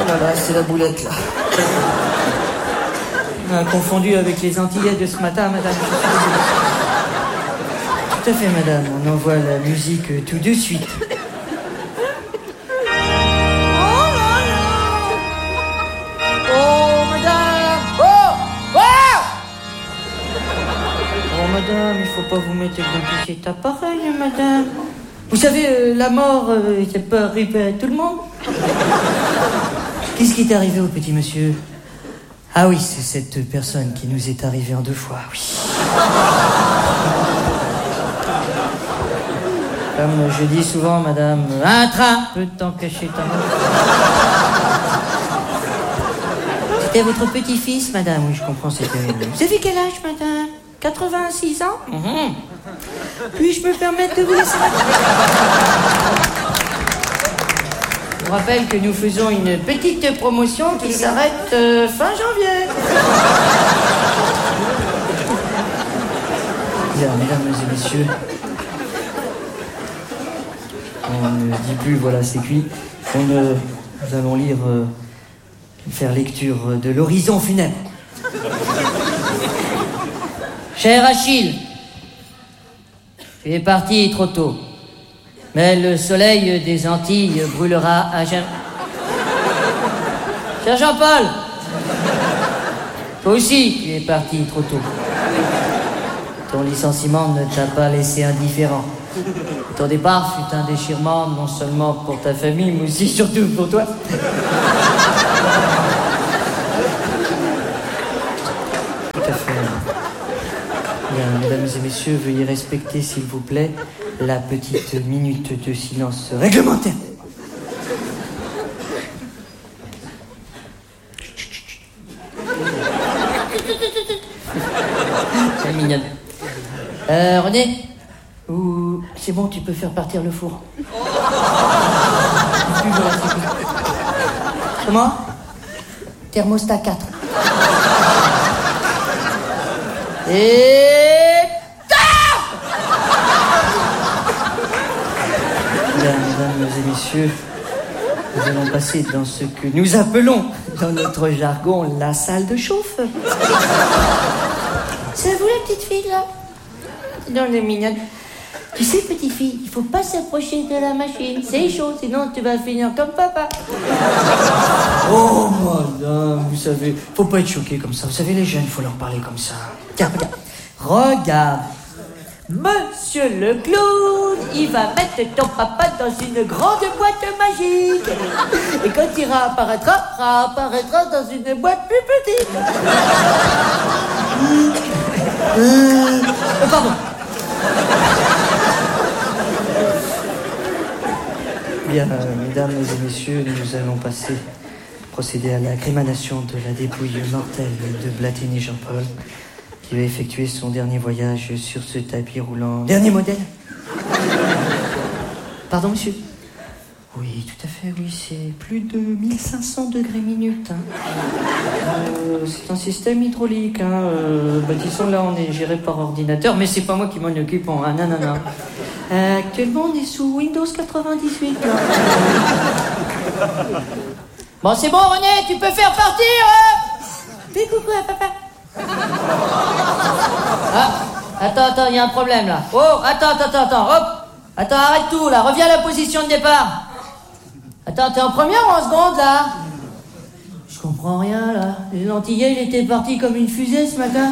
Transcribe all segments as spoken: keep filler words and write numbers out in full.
là là, c'est la boulette, là. Ah, confondu avec les Antillais de ce matin, madame. Tout à fait, madame. On envoie la musique tout de suite. Madame, il faut pas vous mettre dans cet appareil, madame. Vous savez, euh, la mort, euh, ça peut arriver à tout le monde. Qu'est-ce qui est arrivé au petit monsieur? Ah oui, c'est cette personne qui nous est arrivée en deux fois, oui. Comme je dis souvent, madame, un train peut t'en cacher ta mort. C'était votre petit-fils, madame? Oui, je comprends, c'est terrible. Vous avez quel âge, madame? quatre-vingt-six ans? Mmh. Puis-je me permettre de vous laisser? Je vous rappelle que nous faisons une petite promotion qui s'arrête euh, fin janvier. Bien, mesdames et messieurs, on ne dit plus voilà c'est cuit. On, euh, nous allons lire, euh, faire lecture de l'horizon funèbre. Cher Achille, tu es parti trop tôt, mais le soleil des Antilles brûlera à jamais. Cher Jean-Paul, toi aussi tu es parti trop tôt. Ton licenciement ne t'a pas laissé indifférent. Ton départ fut un déchirement non seulement pour ta famille, mais aussi surtout pour toi. Tout à fait. Bien, mesdames et messieurs, veuillez respecter, s'il vous plaît, la petite minute de silence réglementaire. C'est mignonne. Euh, René, ou... c'est bon, tu peux faire partir le four. Comment? Thermostat quatre. Et... Bien, mesdames et messieurs, nous allons passer dans ce que nous appelons, dans notre jargon, la salle de chauffe. C'est vous la petite fille, là? Non, elle est mignonne. Tu sais, petite fille, il faut pas s'approcher de la machine. C'est chaud, sinon tu vas finir comme papa. Oh, madame, vous savez, faut pas être choqué comme ça. Vous savez, les jeunes, faut leur parler comme ça. Tiens, regarde. Regarde. Monsieur le clown, il va mettre ton papa dans une grande boîte magique. Et quand il réapparaîtra, réapparaîtra dans une boîte plus petite. euh, pardon. Bien, euh, mesdames et messieurs, nous allons passer, procéder à la crémation de la dépouille mortelle de Blatini Jean-Paul, qui va effectuer son dernier voyage sur ce tapis roulant. Dernier modèle? Pardon, monsieur? Oui, tout à fait, oui, c'est plus de mille cinq cents degrés minutes. Hein. Euh, c'est un système hydraulique. Hein. Euh, bah, disons, là, on est géré par ordinateur, mais c'est pas moi qui m'en occupe. Hein. Ah, non, non, non. Euh, actuellement, on est sous Windows quatre-vingt-dix-huit. Là. Bon, c'est bon, René, tu peux faire partir. Hein. Fais coucou à papa. Ah, attends, attends, il y a un problème là. Oh, attends, attends, attends, hop. Attends, arrête tout là, reviens à la position de départ. Attends, t'es en première ou en seconde là? Je comprends rien là. Les Antillais, il était parti comme une fusée ce matin.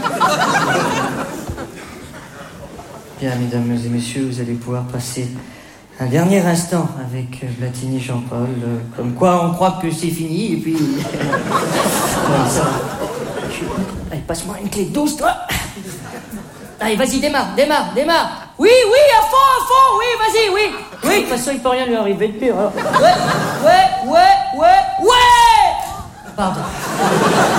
Bien, mesdames et messieurs, vous allez pouvoir passer un dernier instant avec Blatini Jean-Paul. Euh, comme quoi, on croit que c'est fini et puis. Ouais, ça va. Allez, passe-moi une clé douce, toi. Allez, vas-y, démarre, démarre, démarre. Oui, oui, à fond, à fond, oui, vas-y, oui. Oui, de toute façon, il peut rien lui arriver de pire. Alors. Ouais, ouais, ouais, ouais, ouais. Pardon.